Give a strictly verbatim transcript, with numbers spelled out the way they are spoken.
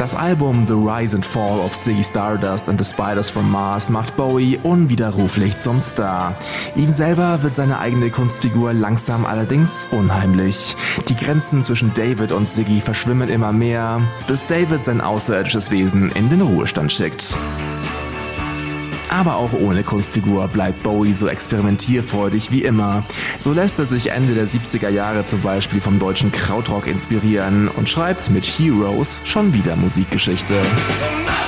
Das Album The Rise and Fall of Ziggy Stardust and the Spiders from Mars macht Bowie unwiderruflich zum Star. Ihm selber wird seine eigene Kunstfigur langsam allerdings unheimlich. Die Grenzen zwischen David und Ziggy verschwimmen immer mehr, bis David sein außerirdisches Wesen in den Ruhestand schickt. Aber auch ohne Kunstfigur bleibt Bowie so experimentierfreudig wie immer. So lässt er sich Ende der siebziger Jahre zum Beispiel vom deutschen Krautrock inspirieren und schreibt mit Heroes schon wieder Musikgeschichte.